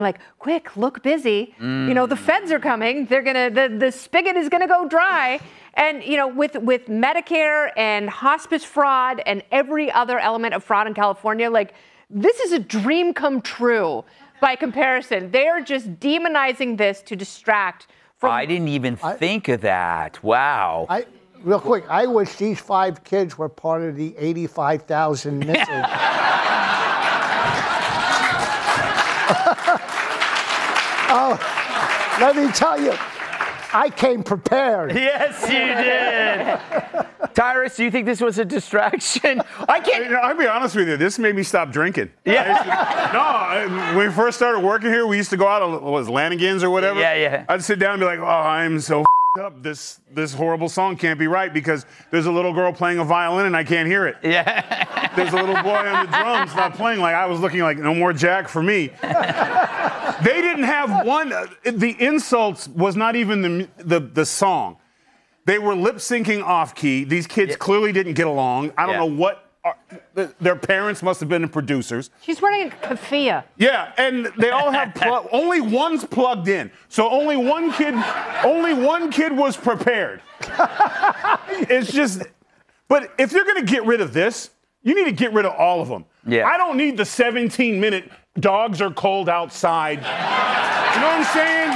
like, quick, look busy. The feds are coming. They're the spigot is gonna go dry. And with Medicare and hospice fraud and every other element of fraud in California, like, this is a dream come true by comparison. They are just demonizing this to distract from. I didn't even think of that. Wow. Real quick, I wish these 5 kids were part of the 85,000 missing. Oh, let me tell you, I came prepared. Yes, you did. Tyrus, do you think this was a distraction? I'll be honest with you. This made me stop drinking. Yeah. When we first started working here, we used to go out on Lanigan's or whatever. Yeah. I'd sit down and be like, oh, I'm so up. This horrible song can't be right because there's a little girl playing a violin and I can't hear it. Yeah. There's a little boy on the drums not playing. Like, I was looking like no more Jack for me. They didn't have one. The insults was not even the song. They were lip syncing off key. These kids clearly didn't get along. I don't know what. Their parents must have been the producers. She's wearing a keffiyeh. Yeah, and they all have only one's plugged in. So only one kid was prepared. It's just, but if you're going to get rid of this, you need to get rid of all of them. Yeah. I don't need the 17-minute dogs are cold outside. You know what I'm saying?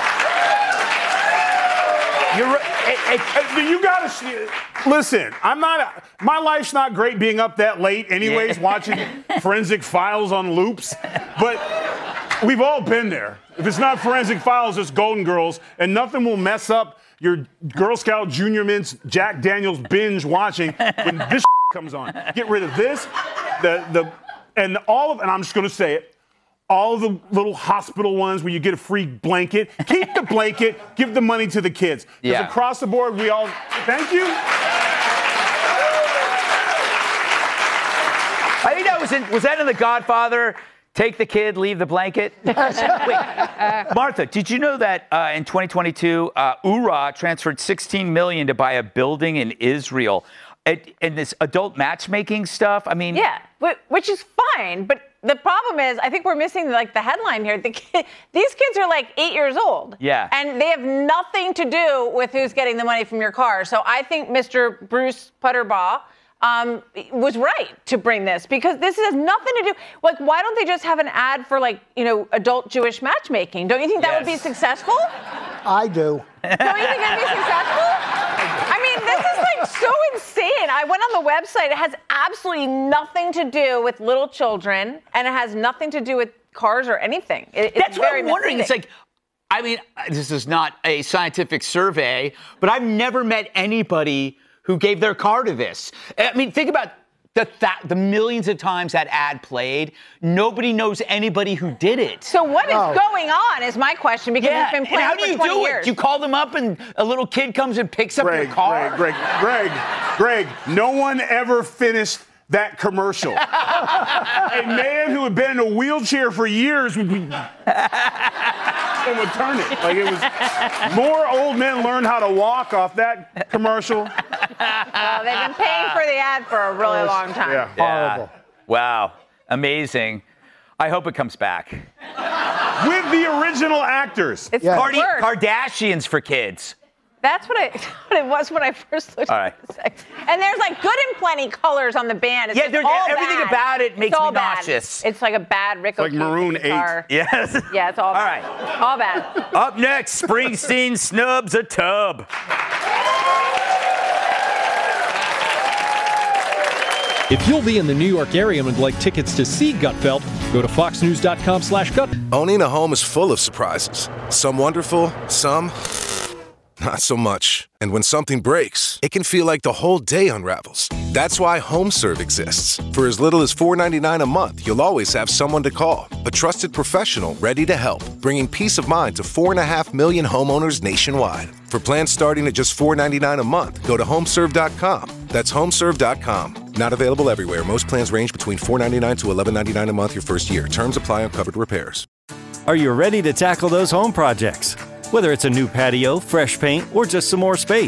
You're right. You gotta listen. My life's not great being up that late, anyways, watching Forensic Files on loops. But we've all been there. If it's not Forensic Files, it's Golden Girls, and nothing will mess up your Girl Scout Junior Mints Jack Daniels binge watching when this comes on. Get rid of this, and I'm just gonna say it. All the little hospital ones where you get a free blanket. Keep the blanket. Give the money to the kids. Because across the board, we all... Thank you. I think that was that in The Godfather? Take the kid, leave the blanket? Wait, Martha, did you know that in 2022, URA transferred $16 million to buy a building in Israel? And this adult matchmaking stuff? I mean... Yeah, which is fine, but... The problem is, I think we're missing the headline here. These kids are 8 years old. Yeah. And they have nothing to do with who's getting the money from your car. So I think Mr. Bruce Putterbaugh was right to bring this because this has nothing to do. Why don't they just have an ad for adult Jewish matchmaking? Don't you think that would be successful? I do. Don't you think that'd be successful? I mean, this is so insane. I went on the website. It has absolutely nothing to do with little children, and it has nothing to do with cars or anything. That's what I'm wondering. It's this is not a scientific survey, but I've never met anybody who gave their car to this. I mean, think about the millions of times that ad played. Nobody knows anybody who did it. So what is going on is my question, because it's been playing for 20 years. How do you do it? You call them up and a little kid comes and picks up your car? Greg, no one ever finished that commercial. A man who had been in a wheelchair for years would turn it. It was more old men learned how to walk off that commercial. They've been paying for the ad for a really long time. Yeah. Horrible. Wow. Amazing. I hope it comes back. With the original actors. It's Kardashians for kids. That's what it was when I first looked at it. And there's good and plenty colors on the band. It's everything bad. about it makes me bad. nauseous. It's like a bad Rick O'Keefe Maroon guitar. 8. Yes. Yeah, it's all bad. All right. All bad. Up next, Springsteen snubs a tub. If you'll be in the New York area and would like tickets to see Gutfeld, go to foxnews.com/gut. Owning a home is full of surprises. Some wonderful, some not so much. And when something breaks, it can feel like the whole day unravels. That's why HomeServe exists. For as little as $4.99 a month, you'll always have someone to call. A trusted professional ready to help, bringing peace of mind to 4.5 million homeowners nationwide. For plans starting at just $4.99 a month, go to homeserve.com. That's homeserve.com. Not available everywhere. Most plans range between $4.99 to $11.99 a month your first year. Terms apply on covered repairs. Are you ready to tackle those home projects? Whether it's a new patio, fresh paint, or just some more space,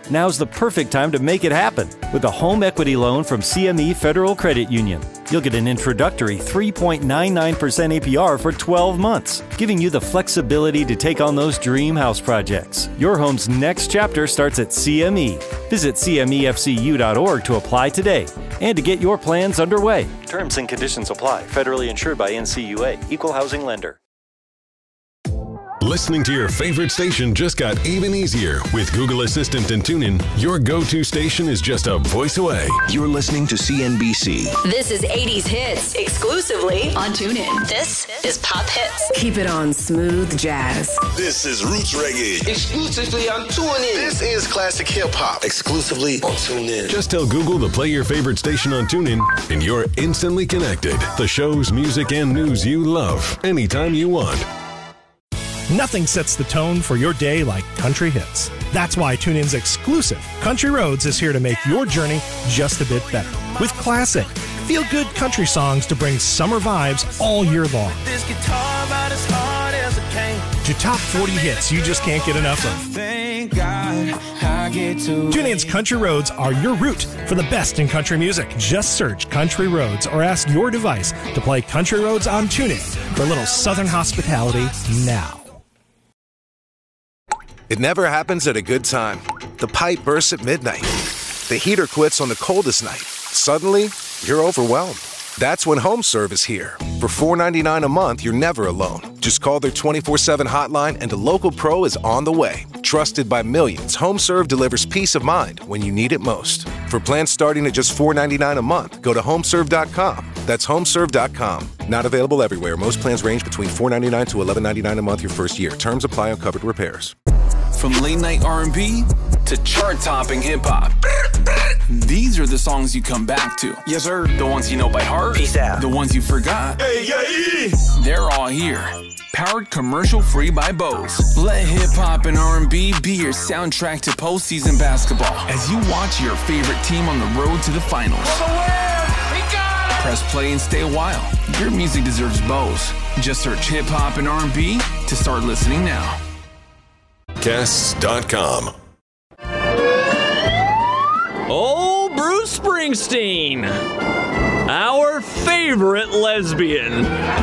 Now's the perfect time to make it happen with a home equity loan from CME Federal Credit Union. You'll get an introductory 3.99% APR for 12 months, giving you the flexibility to take on those dream house projects. Your home's next chapter starts at CME. Visit CMEFCU.org to apply today and to get your plans underway. Terms and conditions apply. Federally insured by NCUA. Equal housing lender. Listening to your favorite station just got even easier. With Google Assistant and TuneIn, your go-to station is just a voice away. You're listening to CNBC. This is 80s Hits, exclusively on TuneIn. This is Pop Hits. Keep it on smooth jazz. This is Roots Reggae, exclusively on TuneIn. This is Classic Hip Hop, exclusively on TuneIn. Just tell Google to play your favorite station on TuneIn, and you're instantly connected. The shows, music, and news you love, anytime you want. Nothing sets the tone for your day like country hits. That's why TuneIn's exclusive Country Roads is here to make your journey just a bit better. With classic, feel-good country songs to bring summer vibes all year long. This guitar about as hard as it came. To top 40 hits you just can't get enough of. Thank God I get to. TuneIn's Country Roads are your route for the best in country music. Just search Country Roads or ask your device to play Country Roads on TuneIn for a little southern hospitality now. It never happens at a good time. The pipe bursts at midnight. The heater quits on the coldest night. Suddenly, you're overwhelmed. That's when HomeServe is here. For $4.99 a month, you're never alone. Just call their 24/7 hotline and a local pro is on the way. Trusted by millions, HomeServe delivers peace of mind when you need it most. For plans starting at just $4.99 a month, go to homeserve.com. That's homeserve.com. Not available everywhere. Most plans range between $4.99 to $11.99 a month your first year. Terms apply on covered repairs. From late night R&B to chart-topping hip-hop. These are the songs you come back to. Yes, sir. The ones you know by heart. Peace out. The ones you forgot. Hey, yeah. They're all here. Powered commercial-free by Bose. Let hip-hop and R&B be your soundtrack to postseason basketball as you watch your favorite team on the road to the finals. Press play and stay a while. Your music deserves Bose. Just search hip-hop and R&B to start listening now. Guests.com. Oh, Bruce Springsteen, our favorite lesbian.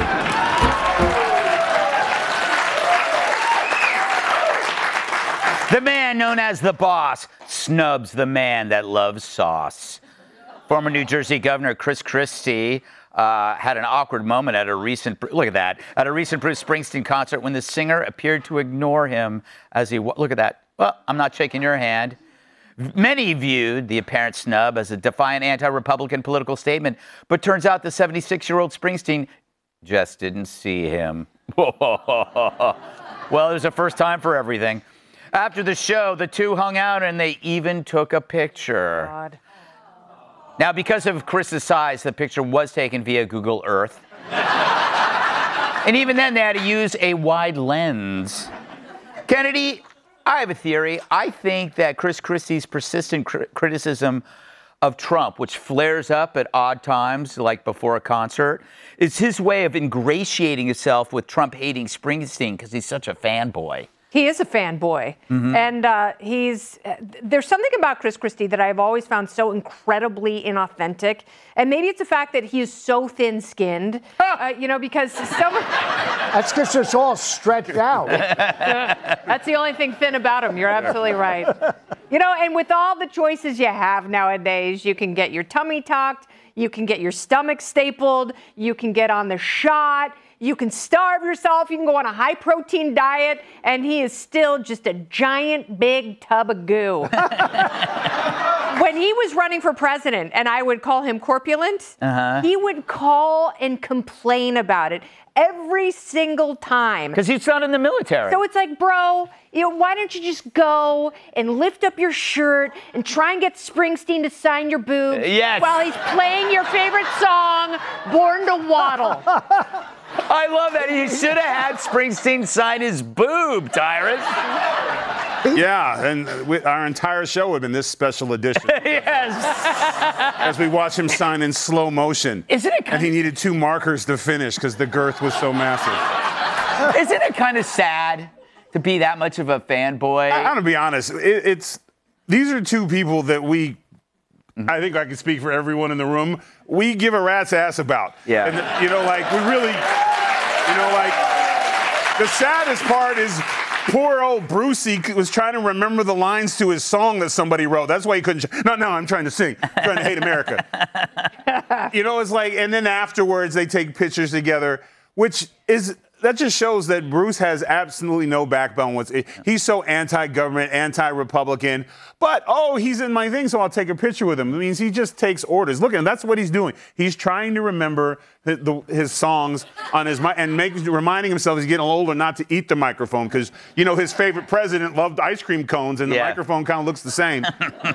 The man known as the boss snubs the man that loves sauce. Former New Jersey Governor Chris Christie had an awkward moment at a recent Bruce Springsteen concert when the singer appeared to ignore him as he look at that. Well, I'm not shaking your hand. Many viewed the apparent snub as a defiant anti-Republican political statement, but turns out the 76-year-old Springsteen just didn't see him. Well, there's a first time for everything. After the show, the two hung out and they even took a picture. God. Now, because of Chris's size, the picture was taken via Google Earth. And even then, they had to use a wide lens. Kennedy, I have a theory. I think that Chris Christie's persistent criticism of Trump, which flares up at odd times, like before a concert, is his way of ingratiating himself with Trump-hating Springsteen because he's such a fanboy. He is a fanboy. Mm-hmm. And there's something about Chris Christie that I've always found so incredibly inauthentic. And maybe it's the fact that he is so thin-skinned, because That's because it's all stretched out. That's the only thing thin about him. You're absolutely right. And with all the choices you have nowadays, you can get your tummy tucked, you can get your stomach stapled, you can get on the shot, you can starve yourself, you can go on a high-protein diet, and he is still just a giant, big tub of goo. When he was running for president, and I would call him corpulent, he would call and complain about it every single time. Because he's not in the military. So it's like, bro, why don't you just go and lift up your shirt and try and get Springsteen to sign your boobs while he's playing your favorite song, Born to Waddle. I love that. He should have had Springsteen sign his boob, Tyrus. Yeah, and our entire show would have been this special edition. Yes. As we watch him sign in slow motion. Isn't it and he needed 2 markers to finish because the girth was so massive. Isn't it kind of sad to be that much of a fanboy? I'm going to be honest. these are two people that I think I can speak for everyone in the room, we give a rat's ass about. Yeah. And, we really, the saddest part is poor old Brucey was trying to remember the lines to his song that somebody wrote. That's why he couldn't. No, I'm trying to sing. I'm trying to hate America. It's like, and then afterwards they take pictures together, that just shows that Bruce has absolutely no backbone. He's so anti-government, anti-Republican, but, he's in my thing, so I'll take a picture with him. It means he just takes orders. Look at him. That's what he's doing. He's trying to remember his songs on his mic and reminding himself he's getting older not to eat the microphone because, his favorite president loved ice cream cones, and the microphone kind of looks the same.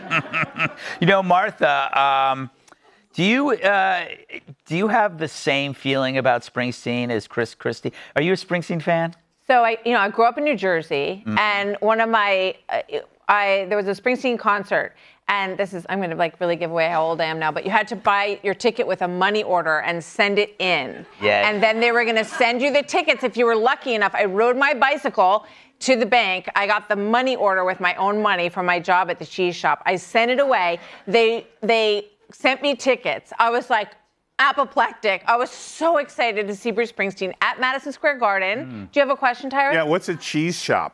Martha, do you have the same feeling about Springsteen as Chris Christie? Are you a Springsteen fan? So I grew up in New Jersey, and one of my there was a Springsteen concert, and I'm going to really give away how old I am now, but you had to buy your ticket with a money order and send it in. Yeah. And then they were going to send you the tickets if you were lucky enough. I rode my bicycle to the bank. I got the money order with my own money from my job at the cheese shop. I sent it away. They sent me tickets. I was like apoplectic. I was so excited to see Bruce Springsteen at Madison Square Garden. Do you have a question, Tyra? Yeah, what's a cheese shop?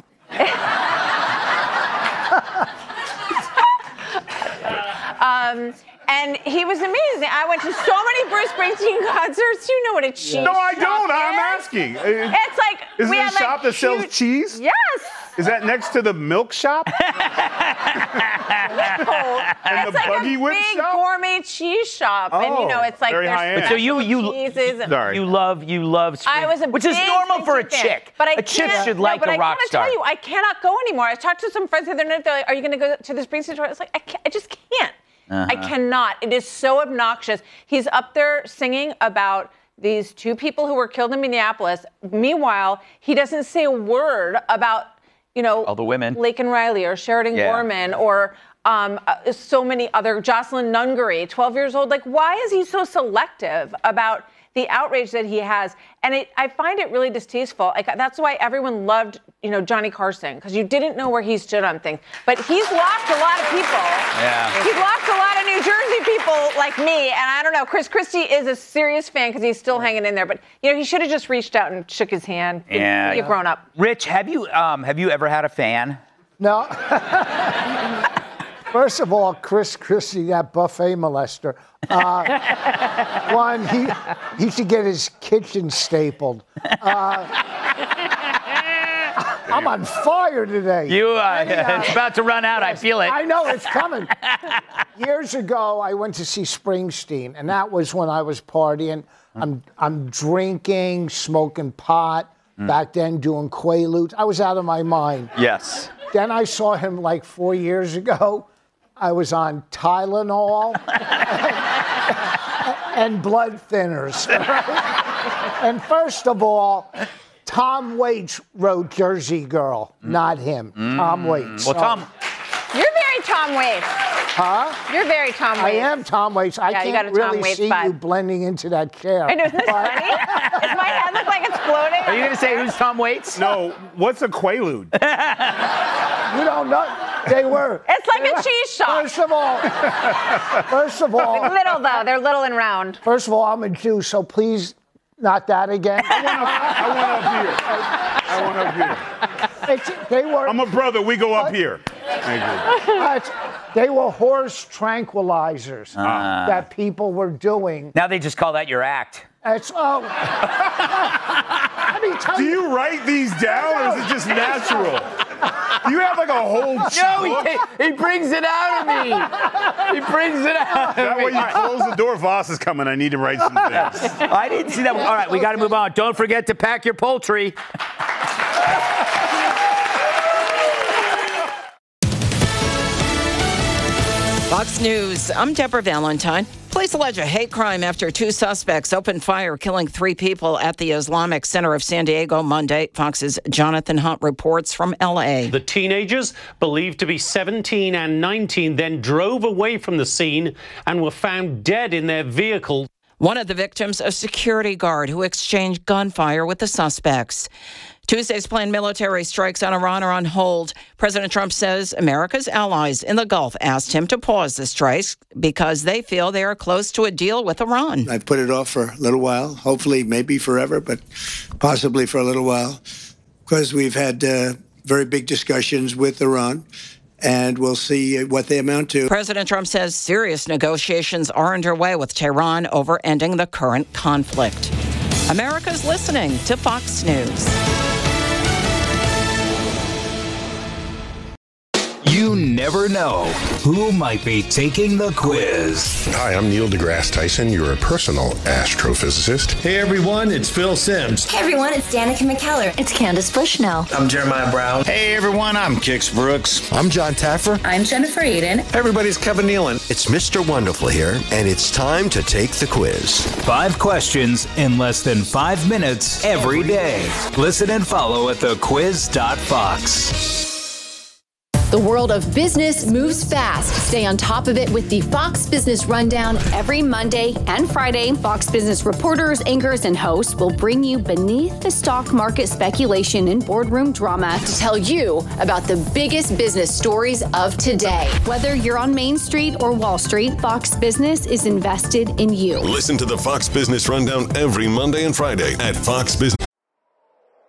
And he was amazing. I went to so many Bruce Springsteen concerts. You know what a cheese shop is? No, I don't. I'm asking. It's like is it a shop that sells cheese? Yes. Is that next to the milk shop? No. And it's the like buggy a whip big shop? gourmet cheese shop, and it's like very high-end. there's So you cheeses. you love Springsteen, I was a which is big normal for a Springsteen fan, chick. but A chick should like a rock I star. tell you, I cannot go anymore. I talked to some friends the other night. They're like, "Are you going to go to the Springsteen tour?" It's like I just can't. I cannot. It is so obnoxious. He's up there singing about these two people who were killed in Minneapolis. Meanwhile, he doesn't say a word about, all the women, Laken Riley or Sheridan Gorman or so many other, Jocelyn Nungaray, 12 years old. Like, why is he so selective about the outrage that he has? And I find it really distasteful. Like, that's why everyone loved, Johnny Carson, because you didn't know where he stood on things. But he's lost a lot of people. Yeah. He's lost a lot of New Jersey people like me. And I don't know, Chris Christie is a serious fan because he's still hanging in there. But, he should have just reached out and shook his hand. Yeah. You've grown up. Rich, have you ever had a fan? No. First of all, Chris Christie, that buffet molester. One, he should get his kitchen stapled. I'm on fire today. It's about to run out. I feel it. I know it's coming. Years ago, I went to see Springsteen, and that was when I was partying. I'm drinking, smoking pot. Back then, doing Quaaludes. I was out of my mind. Yes. Then I saw him like 4 years ago. I was on Tylenol and blood thinners. And first of all, Tom Waits wrote Jersey Girl, not him. Tom Waits. Well, Tom. You're very Tom Waits. Huh? You're very Tom Waits. I am Tom Waits. I you got can't a Tom really Waits see vibe. you blending into that chair. I know, isn't this funny? Does my head look like it's floating? Are you going to say who's Tom Waits? No. What's a Quaalude? You don't know. They were. It's like a cheese shop. First of all. Little, though. They're little and round. First of all, I'm a Jew, so please, not that again. I want up here. I'm a brother. We go up here. Thank you. They were horse tranquilizers that people were doing. Now they just call that your act. Let me tell Do you write these down, or is it just natural? You have like a whole No, he brings it out of me. He brings it out That of way me. you close the door. Voss is coming. I need to write some things. I didn't see that. All right, we got to move on. Don't forget to pack your poultry. Fox News, I'm Deborah Valentine. Police allege a hate crime after two suspects opened fire, killing 3 people at the Islamic Center of San Diego Monday. Fox's Jonathan Hunt reports from L.A. The teenagers, believed to be 17 and 19, then drove away from the scene and were found dead in their vehicle. One of the victims, a security guard who exchanged gunfire with the suspects. Tuesday's planned military strikes on Iran are on hold. President Trump says America's allies in the Gulf asked him to pause the strikes because they feel they are close to a deal with Iran. I've put it off for a little while, hopefully maybe forever, but possibly for a little while, because we've had very big discussions with Iran, and we'll see what they amount to. President Trump says serious negotiations are underway with Tehran over ending the current conflict. America's listening to Fox News. You never know who might be taking the quiz. Hi, I'm Neil deGrasse Tyson, your personal astrophysicist. Hey everyone, it's Phil Simms. Hey everyone, it's Danica McKellar. It's Candace Bushnell. I'm Jeremiah Brown. Hey everyone, I'm Kix Brooks. I'm John Taffer. I'm Jennifer Aiden. Hey everybody's Kevin Nealon. It's Mr. Wonderful here, and it's time to take the quiz. 5 questions in less than 5 minutes every day. Listen and follow at thequiz.fox. The world of business moves fast. Stay on top of it with the Fox Business Rundown. Every Monday and Friday, Fox Business reporters, anchors, and hosts will bring you beneath the stock market speculation and boardroom drama to tell you about the biggest business stories of today. Whether you're on Main Street or Wall Street, Fox Business is invested in you. Listen to the Fox Business Rundown every Monday and Friday at Fox Business.